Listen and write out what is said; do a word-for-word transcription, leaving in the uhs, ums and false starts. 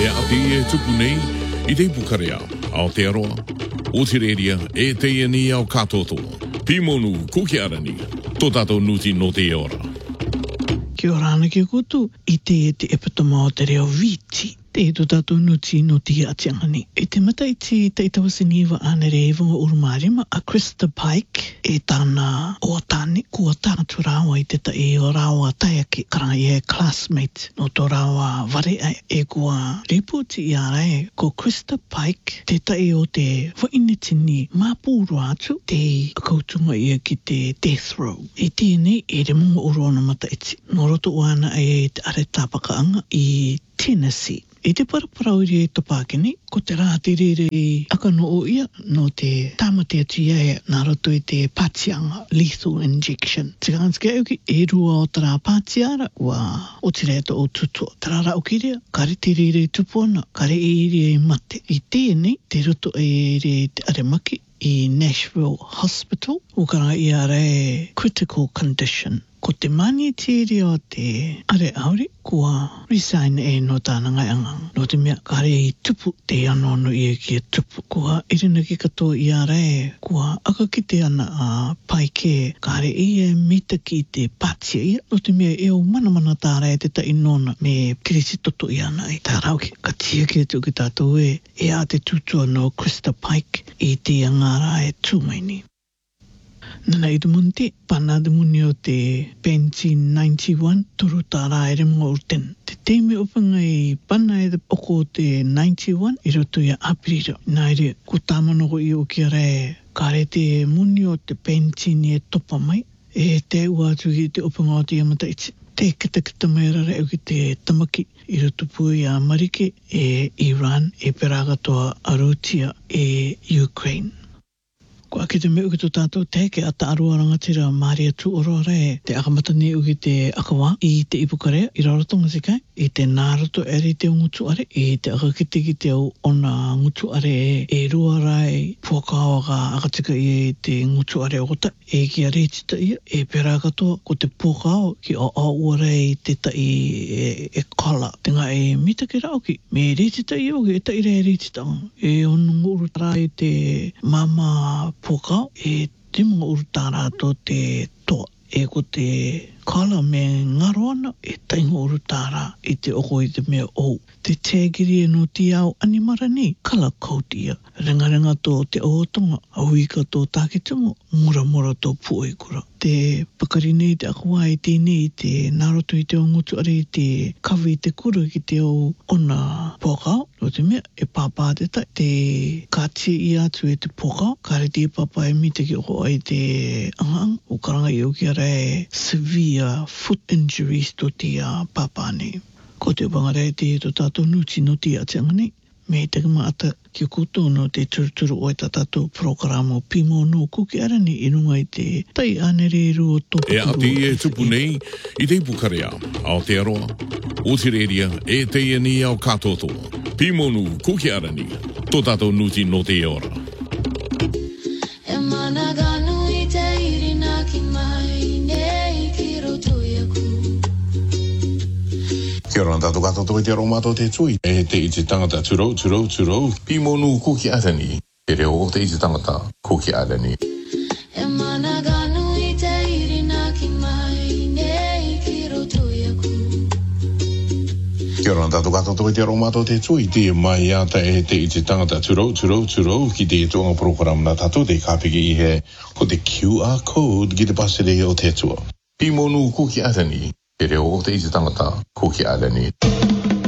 E ati e tupu nei, i te pukarea, ao te aroa, o te reria, e te ani au katoto. Pimonu, kuki arani, tō tātou nuti no te ora. Kia ora ana ki kutu, i te e te epatama o te reo viti. Te e tō tātou nuti no te atiangani. E te mata i te te itawasiniwa ane re evanga urumarima, a Krista Pike, e tāna o tāne, kua tātu rāua i te ta e o rāua taiaki, karanga i e classmate no tō rāua ware ai, e kua reputi i ārai, ko Krista Pike, te ta e o te whainetini māpūru atu, te kautunga ia ki te death row. E tēnei, e re munga uruana mata iti. Nō roto wana e te are tāpakaanga i Tennessee. E te paraparauiri e topākeni, ko te rā te rere i akano o ia no te tāmate atu ia nā roto i te pātianga, lethal injection. Te kānske auki, e rua o tā rā pātiara, wa o te reata o tutua. Tā rā o kirea, kare te rere tupuana, kare e ere e mate. I tēnei, te roto e ere te aremaki i Nashville Hospital, o kara i ara e critical condition. Ko te mani te ere o te are auri, kua resign e no tāna ngai angang. No te mea kare i tupu te anono i e ki e tupu. Kua irina ki katoa i ara e, kua aka ki te ana a paike, kare i e mita ki te patia ia. No te mea e o mana mana tāra e te ta inona me kirisi toto i ana i tā rauki. Ka tia ki atu ki tātou e, e a te tutua no Krista Pike i te angara e tūmaini. Nana i te munti, pana te muni o te nineteen ninety-one, turu tā rā ere mga urten. Te teime opanga i pana e te oko o te ninety-one, i roto i a apirira. Nā ere, ko tāmanoko i o kia re, kare te muni o te nineteen e topa mai, e te ua atu ki te opanga o te amata iti. Te kita kita mai rare au ki te tamaki i roto pui a Marike e Iran, e peragatoa Arutia e Ukraine. Ko ake te meu ki tō tātou te ke ata arua rangatira Māria tu oroa re te akamatani u ki te akawa i te ipukarea i rarotonga se kai i te nāroto ere te o ngutu are i te akakite ki te au ona ngutu are e, e rua rai puakawa ka akatika i e te ngutu are ota e ki a reitita ia e pera katoa ko te puakawa ki o au ua rei te tai e, e kala te ngā e mita ki rao ki me reitita ia o ki e tai rei reitita e ono nguru rai te mama puakau e te mga urutara to te toa e ko te kala me ngaroana e tainga urutara i te oko i te mea ou. Te tēgiri e no ti au animara nei, kala kautia. Rengarenga tō te ohotonga, auika tō tāketungo, mura mura tō puoikura. Te pakari nei te akawā i tēnei te naroto i te o ngutu are i te kawi i te kuru ki te o ona pokao. No te mea, e pāpā te tai, te kātia i atu e te pokao. Kare te pāpā e mita ki oko ai te angang, o karanga i o ki ara e severe foot injuries to te uh, pāpā nei. Ko te wangare te to tātou nuti no te atianga nei. Me te kamaata ki kuto no te turuturu o e tā tātou programo pimo no kuki arani i runga i te tai anere ru o tōpatu. E ati e tupu nei, i te pukarea, ao te aroa, o te reria, e te ani au katoto. Pimo no kuki arani, tō tātou nuti no te ora. E mana ganu i te irina ki mai, nei ki roto iaku. Kia ora tātou katoto i te aro mātou te tui. E te i te tangata turou, turou, turou. Pimonu kuki arani. E reo o te i te tangata kuki arani. E mana ganu i te irina ki mai, nei ki roto iaku. Kia ora tātou katoto i te aro mātou te tui. Te mai ata e te i te tangata turou, turou, turou. Ki te tuanga program na tātou te kāpiki i he ko te Q R code ki te pasere o te tua. Pimonu kuki arani. E reo o te i te tangata kuki arani.